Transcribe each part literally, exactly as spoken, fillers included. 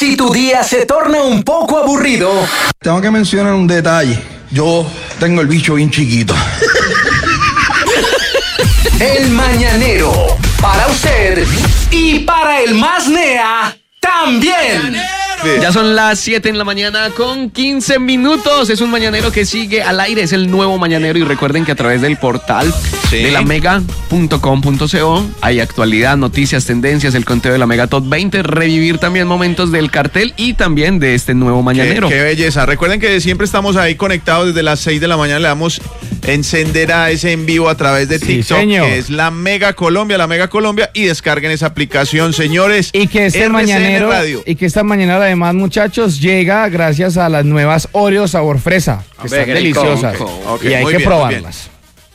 Si tu día se torna un poco aburrido, tengo que mencionar un detalle. Yo tengo el bicho bien chiquito. El Mañanero, para usted y para el más nea también. Ya son las siete en la mañana con quince minutos. Es un mañanero que sigue al aire, es el nuevo mañanero. Y recuerden que a través del portal sí. de la mega punto com punto co hay actualidad, noticias, tendencias, el conteo de la Mega Top veinte, revivir también momentos del cartel y también de este nuevo mañanero. Qué, qué belleza. Recuerden que siempre estamos ahí conectados desde las seis de la mañana. Le damos encender a ese en vivo a través de TikTok, sí, que es la Mega Colombia, la Mega Colombia, y descarguen esa aplicación, señores. Y que este R C N mañanero Radio. y que esta mañana además, muchachos, llega gracias a las nuevas Oreo sabor fresa, que Hombre, están deliciosas. Okay, okay, y hay que bien, probarlas.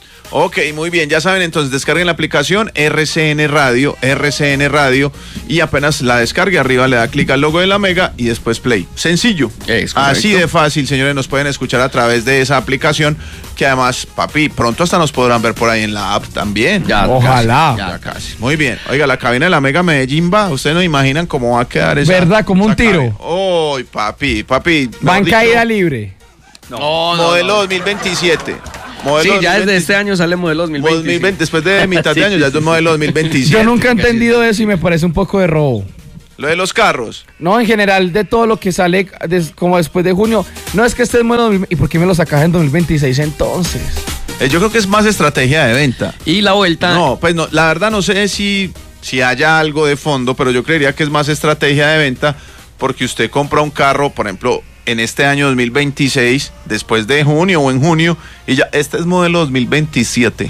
Ok, muy bien, ya saben, entonces descarguen la aplicación R C N Radio, R C N Radio, y apenas la descargue, arriba le da clic al logo de la Mega y después play. Sencillo. Es así de fácil, señores, nos pueden escuchar a través de esa aplicación, que además, papi, pronto hasta nos podrán ver por ahí en la app también. Ya, ojalá. Casi, ya casi. Muy bien. Oiga, la cabina de la Mega Medellín va, ustedes no imaginan cómo va a quedar esa. ¿Verdad? Como un tiro. Uy, papi, papi. Va en caída libre. No, no, modelo no. dos mil veintisiete. Modelo sí, ya desde este año sale modelo dos mil veinte. dos mil veinte, después de mitad de año ya es un modelo dos mil veintisiete. Yo nunca he entendido eso y me parece un poco de robo. Lo de los carros. No, en general, de todo lo que sale des, como después de junio. No es que esté en modelo. ¿Y por qué me lo sacas en dos mil veintiséis entonces? Eh, yo creo que es más estrategia de venta. Y la vuelta. No, pues no, la verdad no sé si, si haya algo de fondo, pero yo creería que es más estrategia de venta, porque usted compra un carro, por ejemplo, en este año dos mil veintiséis, después de junio o en junio, y ya, este es modelo dos mil veintisiete.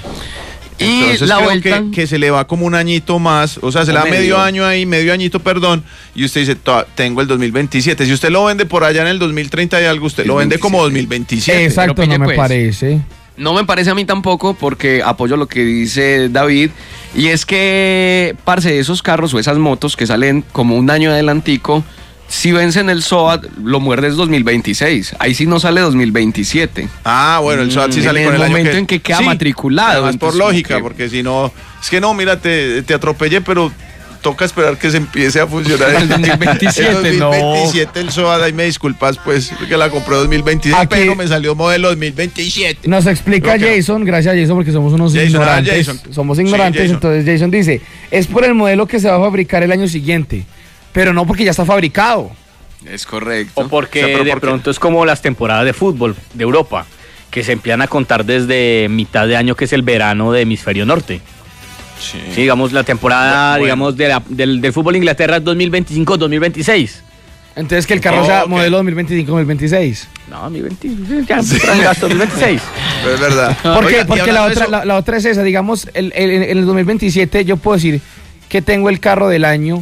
Y entonces la creo vuelta que, que se le va como un añito más, o sea, se le da medio. medio año ahí, medio añito, perdón, y usted dice, tengo el dos mil veintisiete. Si usted lo vende por allá en el dos mil treinta y algo, usted lo vende como dos mil veintisiete. Exacto, Pero, no me pues, parece. No me parece a mí tampoco, porque apoyo lo que dice David, y es que, parce, esos carros o esas motos que salen como un año adelantico, si vencen el S O A T, lo muerdes dos mil veintiséis. Ahí sí no sale dos mil veintisiete. Ah, bueno, el S O A T sí sale con el año. En el momento en que queda sí, matriculado. Además, por lógica, que... porque si no... Es que no, mira, te, te atropellé, pero toca esperar que se empiece a funcionar el dos mil veintisiete. El dos mil veintisiete, no. El S O A T, ahí me disculpas, pues, que la compré dos mil veintiséis, aquí, pero me salió modelo dos mil veintisiete. Nos explica Jason, gracias a Jason, porque somos unos Jason, ignorantes. Ah, Jason. Somos ignorantes, sí, Jason. Entonces Jason dice, es por el modelo que se va a fabricar el año siguiente, pero no porque ya está fabricado. Es correcto. O porque o sea, de ¿por pronto es como las temporadas de fútbol de Europa, que se empiezan a contar desde mitad de año, que es el verano de hemisferio norte. Sí. Sí, digamos, la temporada bueno, digamos de la, del, del fútbol Inglaterra es dos mil veinticinco dos mil veintiséis. Entonces que el carro oh, sea okay. modelo dos mil veinticinco dos mil veintiséis. No, dos mil veintiséis. Ya, dos mil veintiséis. Pero es verdad. ¿Por qué? Porque la otra, la, la otra es esa, digamos, el, el, en el dos mil veintisiete yo puedo decir que tengo el carro del año.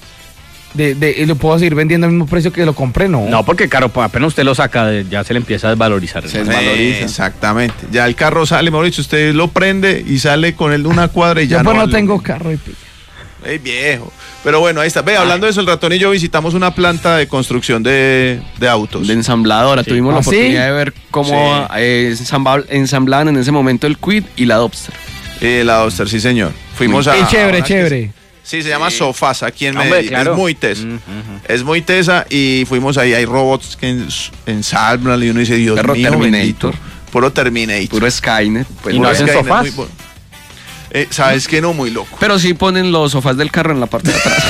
De, de, ¿Lo puedo seguir vendiendo al mismo precio que lo compré? No, no, porque claro, apenas usted lo saca, ya se le empieza a desvalorizar. Se desvaloriza. Exactamente. Ya el carro sale, mejor dicho, usted lo prende y sale con él de una cuadra y ya yo no. Yo no tengo carro. Ey, viejo. Pero bueno, ahí está. Ve, hablando de eso, el ratón y yo visitamos una planta de construcción de, de autos. De ensambladora. Sí. Tuvimos ¿Ah, la oportunidad ¿sí? de ver cómo sí. eh, ensamblaban en ese momento el Kwid y la Dobster. Eh, la Dobster, sí, señor. Fuimos sí. a... Y chévere, chévere. Sí, se llama sí. Sofasa aquí en Medellín. Claro. Es muy tesa. Uh-huh. Es muy tesa y fuimos ahí. Hay robots que ensamblan y uno dice, Dios Perro mío, Terminator. Bendito. Puro Terminator. Puro Skynet. Pues, ¿y no hacen sofás? Muy, eh, ¿Sabes qué? No, muy loco. Pero sí ponen los sofás del carro en la parte de atrás.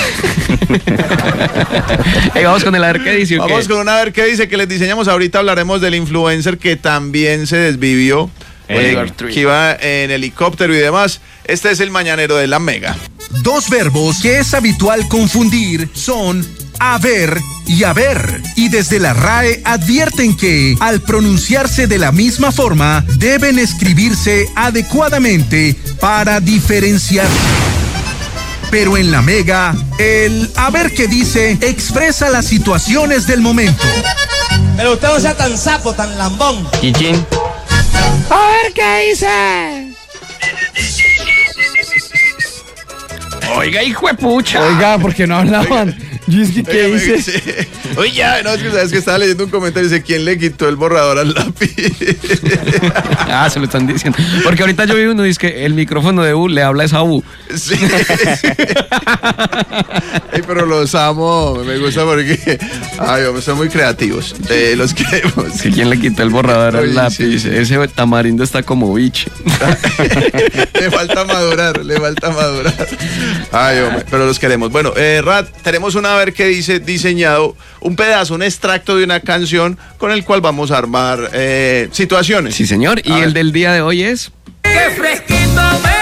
Hey, vamos con el a ver qué dice. Vamos con una a ver qué dice que les diseñamos. Ahorita hablaremos del influencer que también se desvivió. Eh, que iba en helicóptero y demás. Este es el mañanero de la Mega. Dos verbos que es habitual confundir son haber y haber. Y desde la R A E advierten que, al pronunciarse de la misma forma, deben escribirse adecuadamente para diferenciar. Pero en la Mega, el haber que dice expresa las situaciones del momento. Pero usted no sea tan sapo, tan lambón. Chichín. A ver qué dice. Oiga, hijo de pucha. Oiga, ¿por qué no hablaban? Yo es que, ¿qué Oiga, dice? sí. Oye, ya, no, es que sabes que estaba leyendo un comentario y dice, ¿quién le quitó el borrador al lápiz? Ah, se lo están diciendo. Porque ahorita yo vi uno, dice que el micrófono de U le habla a esa U. Sí. Ay, pero los amo, me gusta porque, ay, hombre, son muy creativos. Eh, los queremos. Que quién le quitó el borrador al Oye, lápiz. sí. Ese tamarindo está como biche. Le falta madurar, le falta madurar. Ay, hombre, pero los queremos. Bueno, eh, Rat, tenemos una, a ver qué dice, diseñado un pedazo, un extracto de una canción con el cual vamos a armar eh, situaciones. Sí, señor. Y A el ver. del día de hoy es... ¡Qué fresquito me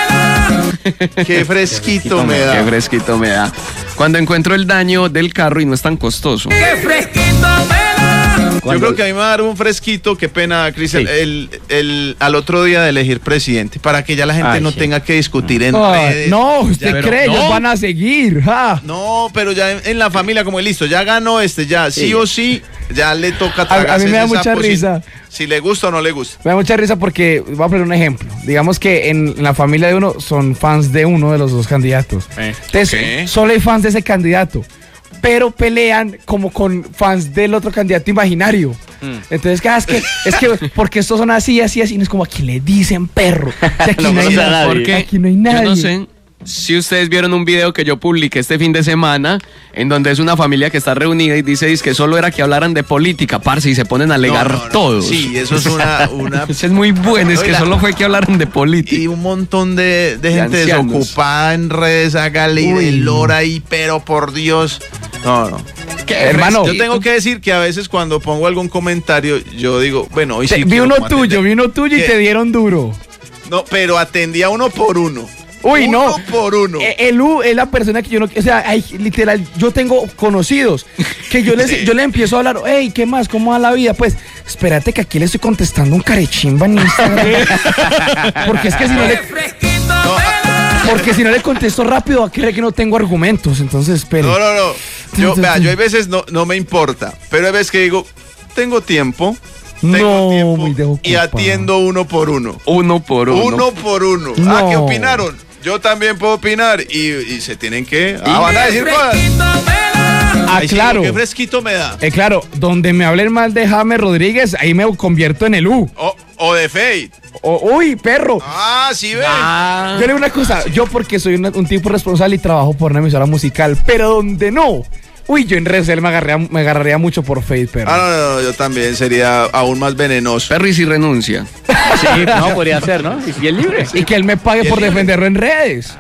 da! Qué fresquito me da. Qué fresquito me da. Cuando encuentro el daño del carro y no es tan costoso. ¡Qué fresquito me da! Yo creo que a mí me va a dar un fresquito, qué pena, Cristian, Sí. el, el, al otro día de elegir presidente, para que ya la gente Ay, no sí. tenga que discutir en Ah, redes. no, usted Ya, cree, pero- ellos no. van a seguir. Ja. No, pero ya en, en la familia, como listo, ya ganó este, ya sí, Sí. o sí, ya le toca A- a tragarse mí me da ese mucha sapo, si- risa. Si, le gusta o no le gusta. Me da mucha risa porque, voy a poner un ejemplo. Digamos que en, en la familia de uno son fans de uno de los dos candidatos. Eh, Entonces, ok. solo hay fans de ese candidato. Pero pelean como con fans del otro candidato imaginario. Entonces, cada es que, es que, porque estos son así, así, así. No es como aquí le dicen perro. Si aquí No no, hay conoce a nadie. nadie. Porque Aquí no hay nadie. yo no sé si ustedes vieron un video que yo publiqué este fin de semana en donde es una familia que está reunida y dice que solo era que hablaran de política, parce, y se ponen a alegar No, no, no. todos. Sí, eso es una... una Eso es muy bueno, es que Oiga. solo fue que hablaran de política. y un montón de, de gente ancianos. desocupada en redes, hágale y Uy, de no. lora ahí, pero por Dios. No, no. Hermano, Yo tengo que decir que a veces cuando pongo algún comentario, yo digo, bueno, hoy sí te- vi quiero uno como atender. tuyo, vi uno tuyo y ¿Qué? te dieron duro. No, pero atendía uno por uno. Uy, uno no. por uno. Eh, El U es la persona que yo no. O sea, hay, literal, yo tengo conocidos que yo les, Sí. yo les empiezo a hablar. Hey, ¿qué más? ¿Cómo va la vida? Pues, espérate que aquí le estoy contestando un carechimba en Instagram. Porque es que si no ¡Qué le, fresquito me da! porque si no le contesto rápido, va a creer que no tengo argumentos. Entonces, espere. No, no, no. Yo, vea, yo hay veces no, no me importa, pero hay veces que digo, tengo tiempo. Tengo No, tiempo muy de y ocupado. atiendo uno por uno. Uno por uno. Uno por uno. No. Ah, ¿qué opinaron? Yo también puedo opinar y, y se tienen que... Ah, van a ¡Qué decir cosas. fresquito me da! Ah, Ahí sí claro. digo, qué fresquito me da. Eh, claro, donde me hablen mal de James Rodríguez, ahí me convierto en el U. O, o de Fate. O- uy, perro. Ah, sí ve. Ah, Yo le digo una cosa, yo porque soy una- un tipo responsable y trabajo por una emisora musical, pero donde no. Uy, yo en redes me agarraría, me agarraría mucho por Face, pero. Ah, no, no, no, yo también sería aún más venenoso. Perry sí renuncia. Sí, no, podría ser, ¿no? Y si es libre. Y que él me pague por defenderlo en redes.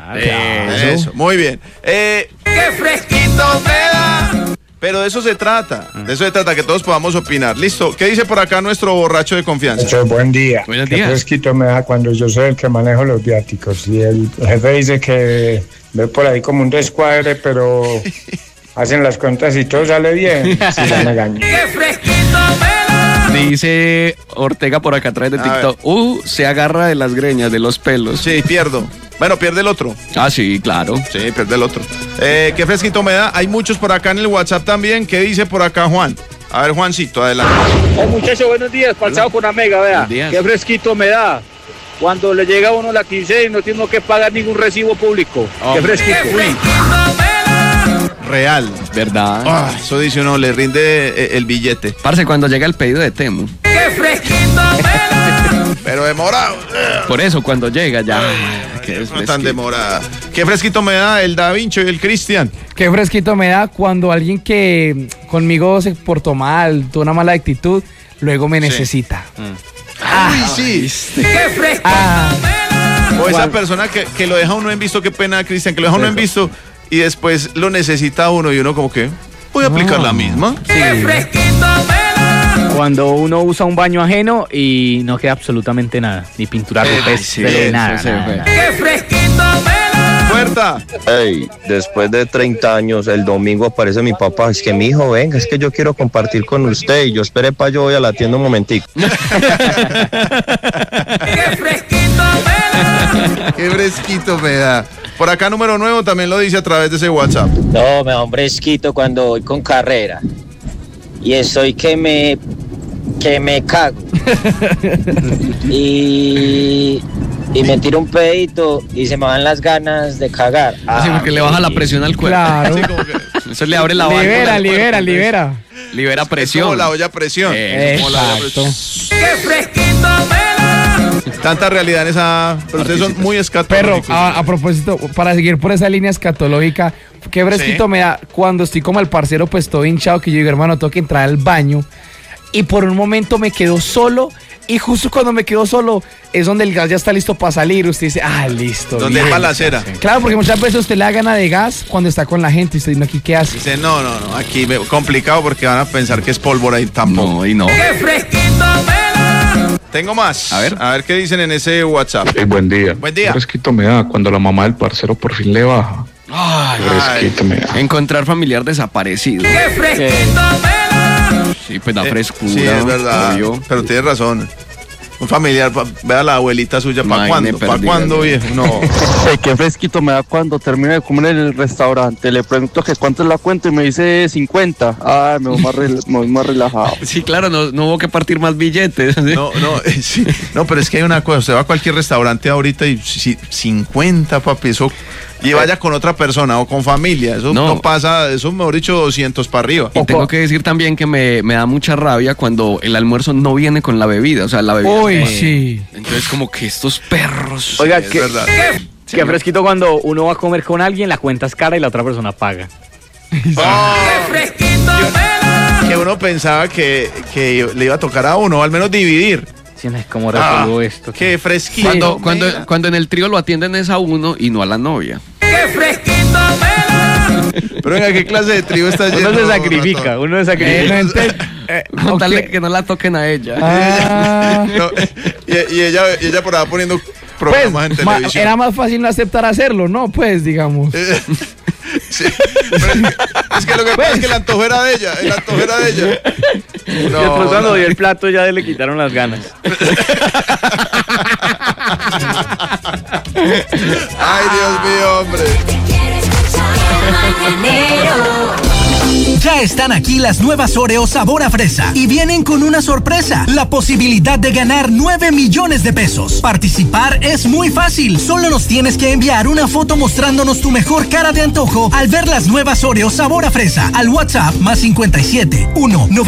Eso, muy bien. Eh, ¡Qué fresquito me da! pero de eso se trata. De eso se trata, que todos podamos opinar. Listo. ¿Qué dice por acá nuestro borracho de confianza? Mucho buen día. Buenos Qué días. fresquito me da cuando yo soy el que manejo los viáticos. Y el jefe dice que ve por ahí como un descuadre, pero hacen las cuentas y todo sale bien. Si no me engaño. ¡Qué fresquito me da! Dice Ortega por acá atrás de A TikTok. Uh, se agarra de las greñas, de los pelos. Sí, pierdo. Bueno, pierde el otro. Ah, sí, claro. Sí, pierde el otro. Eh, ¿Qué fresquito me da? Hay muchos por acá en el WhatsApp también. ¿Qué dice por acá Juan? A ver, Juancito, adelante. Oh, muchacho, buenos días, pasado con Amega, vea. Buenos días. Qué fresquito me da. Cuando le llega a uno la quincena y no tiene uno que pagar ningún recibo público. Qué fresquito. ¡Qué fresquito me da! Real. ¿Verdad? Ah, eso dice uno, le rinde eh, el billete. Parce, cuando llega el pedido de Temu. ¡Qué fresquito me da! Pero demorado. Por eso, cuando llega ya. qué No tan fresquito. demorada. ¿Qué fresquito me da el Da Vinci y el Cristian? Qué fresquito me da cuando alguien que conmigo se portó mal, tuvo una mala actitud, luego me necesita. Ay, sí. ¡Qué fresquito Ah. me da! O esa ¿Cuál? persona que, que lo deja uno en visto, qué pena, Cristian, que lo deja uno en visto y después lo necesita uno y uno como que voy a aplicar la misma. ¡Qué fresquito me da! Cuando uno usa un baño ajeno y no queda absolutamente nada. Ni pintura Eh, rupestre, sí, nada, eso se nada, fue. nada. ¡Qué fresquito me da! Puerta. Hey, después de treinta años, el domingo aparece mi papá. Es que mi hijo, venga, es que yo quiero compartir con usted. Y yo esperé para yo voy a la tienda un momentico. ¡Qué fresquito me da! Qué fresquito me da. Por acá número nuevo también lo dice a través de ese WhatsApp. No, me da un fresquito cuando voy con carrera. Y estoy que me que me cago. Y y me tiro un pedito y se me van las ganas de cagar. Ah, sí, porque le baja la presión al cuerpo. Claro. Sí, como que eso le abre la válvula Libera, al libera, cuerpo, libera. entonces, libera presión. Es como la olla a presión. Eh, Es como la olla a Exacto. presión. ¡Qué fresquito me la! Tanta realidad en esa. Pero ustedes son muy Perro, escatológicos. a, a propósito, para seguir por esa línea escatológica, qué fresquito Sí. me da cuando estoy como el parcero, pues todo hinchado, que yo digo, hermano, tengo que entrar al baño. Y por un momento me quedo solo. Y justo cuando me quedo solo es donde el gas ya está listo para salir. Usted dice, ah, listo. Donde bien. es balacera. Claro, porque muchas veces usted le da gana de gas cuando está con la gente. Y usted dice, aquí, ¿qué hace? Dice, no, no, no. Aquí me- complicado porque van a pensar que es pólvora y tampoco. No, y no. ¡Qué fresquito me la! Tengo más. A ver. A ver qué dicen en ese WhatsApp. Hey, buen día. Buen día. Qué fresquito me da cuando la mamá del parcero por fin le baja. Ay, Qué fresquito me da. encontrar familiar desaparecido. ¡Qué fresquito me la! Sí, pues da Eh, frescura. Sí, es verdad. obvio. Pero tienes razón. Un familiar, pa- vea a la abuelita suya, ¿para Imagine cuándo? ¿Para perdida, cuándo, ¿no? viejo? No. Qué fresquito me da cuando termino de comer en el restaurante. Le pregunto que cuánto es la cuenta y me dice cincuenta. Ah, me voy más, rel- me voy más relajado. Sí, claro, no, no hubo que partir más billetes. ¿sí? No, no, eh, sí. No, pero es que hay una cosa, usted va a cualquier restaurante ahorita y si- cincuenta, papi, eso, y vaya con otra persona o con familia, eso no, No. pasa, eso mejor dicho doscientos para arriba. Y tengo que decir también que me, me da mucha rabia cuando el almuerzo no viene con la bebida. O sea, la bebida. Uy, eh, sí. Entonces, como que estos perros. Oiga, Es qué, verdad. qué fresquito cuando uno va a comer con alguien, la cuenta es cara y la otra persona paga. Ah, ¡Qué fresquito me la! que uno pensaba que, que le iba a tocar a uno, o al menos dividir. Sí, no, ¿cómo Ah, resuelvo esto? qué fresquito. Cuando, me cuando, da. cuando en el trío lo atienden es a uno y no a la novia. ¡Qué fresquito me la! Pero venga, ¿qué clase de trigo está Uno yendo? se sacrifica, uno se Eh, no sacrifica. ente- eh, Contarle ok. que no la toquen a ella. Ah. No, y, y ella, y ella por ahí poniendo Pues, programas en ma- televisión. era más fácil no aceptar hacerlo, ¿no? Pues, digamos. Eh, sí, pero es que lo que pasa es que el antojo era de ella, el antojo era de ella. Y después cuando dio el plato ya le quitaron las ganas. Ay, Dios mío, hombre. Ya están aquí las nuevas Oreo sabor a fresa y vienen con una sorpresa, la posibilidad de ganar nueve millones de pesos. Participar es muy fácil, solo nos tienes que enviar una foto mostrándonos tu mejor cara de antojo al ver las nuevas Oreo sabor a fresa al WhatsApp más cincuenta y siete uno